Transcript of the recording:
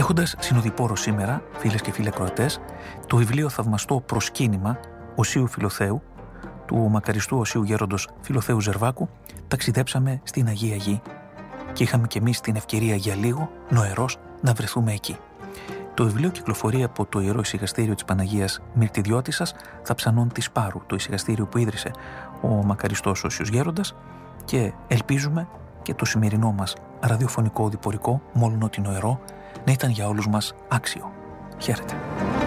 Έχοντας συνοδοιπόρο σήμερα, φίλες και φίλοι ακροατές, το βιβλίο θαυμαστό «Προσκύνημα» Οσίου Φιλοθέου, του μακαριστού Οσίου Γέροντος Φιλοθέου Ζερβάκου, ταξιδέψαμε στην Αγία Γη και είχαμε κι εμείς την ευκαιρία για λίγο, νοερός, να βρεθούμε εκεί. Το βιβλίο κυκλοφορεί από το Ιερό Ησυχαστήριο της Παναγίας Μυρτιδιώτισσας Θαψανών της Πάρου, το ησυχαστήριο που ίδρυσε ο μακαριστός Όσιος Γέροντας, και ελπίζουμε και το σημερινό μας ραδιοφωνικό διπορικό, μόλον ότι νοερό, να ήταν για όλους μας άξιο. Χαίρετε.